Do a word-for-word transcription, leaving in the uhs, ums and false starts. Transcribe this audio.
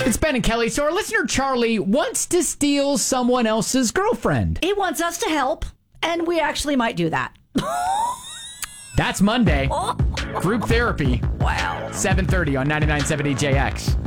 It's Ben and Kelly. So our listener Charlie wants to steal someone else's girlfriend. He wants us to help, and we actually might do that. That's Monday. Group therapy. Wow. seven thirty on ninety-nine point seven E J X.